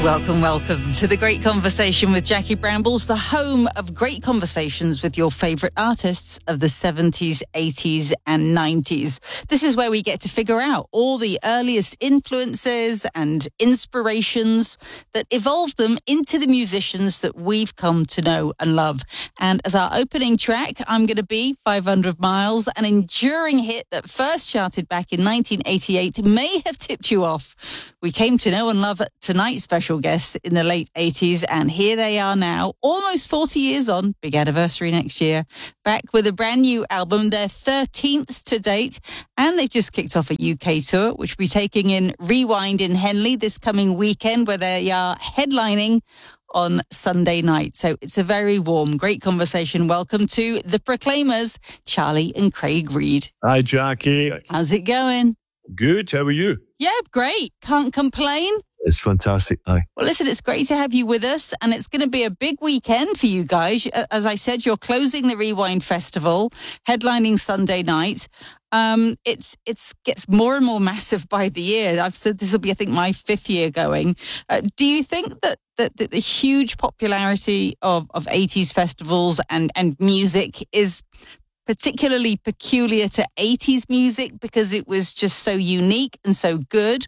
Welcome, welcome to The Great Conversation with Jackie Brambles, the home of great conversations with your favourite artists of the 70s, 80s and 90s. This is where we get to figure out all the earliest influences and inspirations that evolved them into the musicians that we've come to know and love. And as our opening track, I'm going to be 500 Miles, an enduring hit that first charted back in 1988, may have tipped you off. We came to know and love tonight's special guests in the late 80s, and here they are now, almost 40 years on, big anniversary next year, back with a brand new album, their 13th to date, and they've just kicked off a UK tour, which will be taking in Rewind in Henley this coming weekend, where they are headlining on Sunday night. So it's a very warm, great conversation. Welcome to The Proclaimers, Charlie and Craig Reid. Hi, Jackie. How's it going? Good. How are you? Yeah, great. Can't complain. It's fantastic. Aye. Well, listen, it's great to have you with us, and it's going to be a big weekend for you guys. As I said, you're closing the Rewind Festival, headlining Sunday night. It's gets more and more massive by the year. I've said this will be, I think, my 5th year going. Do you think that the huge popularity of 80s festivals and music is particularly peculiar to 80s music because it was just so unique and so good?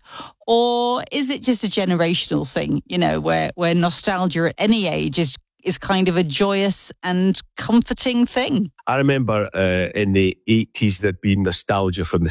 Or is it just a generational thing, you know, where nostalgia at any age is kind of a joyous and comforting thing? I remember in the 80s there'd been nostalgia for the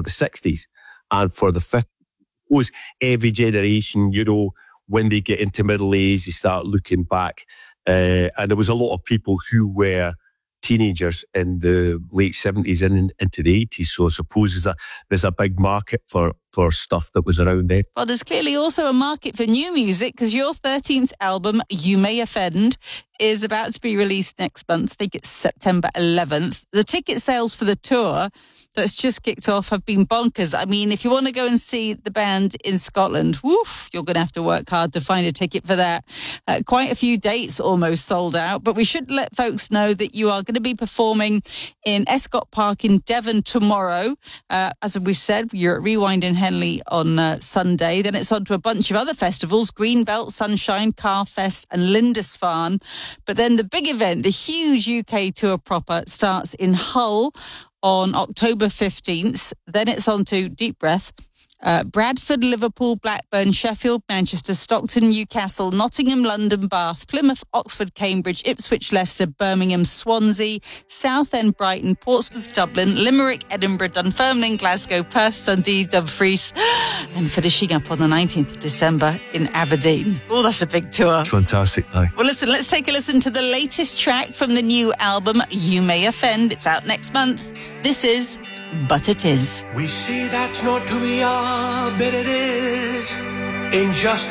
60s and for the 50s. It was every generation, you know, when they get into middle age, they start looking back. And there was a lot of people who were teenagers in the late 70s and into the 80s. So I suppose there's a big market for stuff that was around then. Well, there's clearly also a market for new music, because your 13th album, You May Offend, is about to be released next month. I think it's September 11th. The ticket sales for the tour that's just kicked off have been bonkers. I mean, if you want to go and see the band in Scotland, woof, you're going to have to work hard to find a ticket for that. Quite a few dates almost sold out, but we should let folks know that you are going to be performing in Escott Park in Devon tomorrow. As we said, you're at Rewind in Henley on Sunday. Then it's on to a bunch of other festivals, Greenbelt, Sunshine, Carfest and Lindisfarne. But then the big event, the huge UK tour proper, starts in Hull on October 15th. Then it's on to, deep breath, Bradford, Liverpool, Blackburn, Sheffield, Manchester, Stockton, Newcastle, Nottingham, London, Bath, Plymouth, Oxford, Cambridge, Ipswich, Leicester, Birmingham, Swansea, Southend, Brighton, Portsmouth, Dublin, Limerick, Edinburgh, Dunfermline, Glasgow, Perth, Dundee, Dumfries, and finishing up on the 19th of December in Aberdeen. Oh, that's a big tour. Fantastic. Aye. Well, listen, let's take a listen to the latest track from the new album, You May Offend. It's out next month. This is But It Is. We see that's not who we are, but it is. In just